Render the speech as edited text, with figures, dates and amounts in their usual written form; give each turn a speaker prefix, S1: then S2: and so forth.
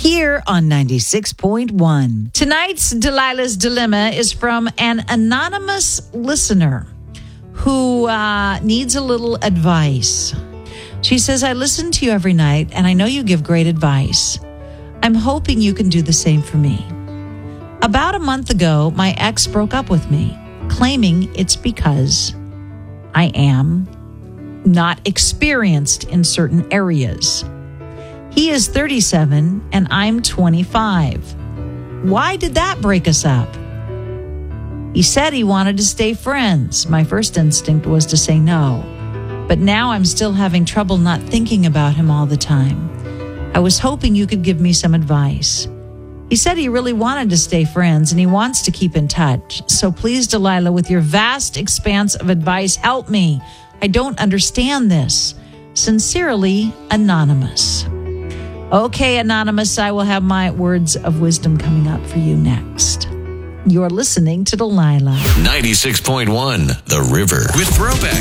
S1: here on 96.1. Tonight's Delilah's Dilemma is from an anonymous listener who needs a little advice. She says, I listen to you every night, and I know you give great advice. I'm hoping you can do the same for me. About a month ago, my ex broke up with me, claiming it's because I am not experienced in certain areas. He is 37 and I'm 25. Why did that break us up? He said he wanted to stay friends. My first instinct was to say no, but now I'm still having trouble not thinking about him all the time. I was hoping you could give me some advice. He said he really wanted to stay friends and he wants to keep in touch. So please, Delilah, with your vast expanse of advice, help me. I don't understand this. Sincerely, Anonymous. Okay, Anonymous, I will have my words of wisdom coming up for you next. You're listening to Delilah.
S2: 96.1 The River with Throwback.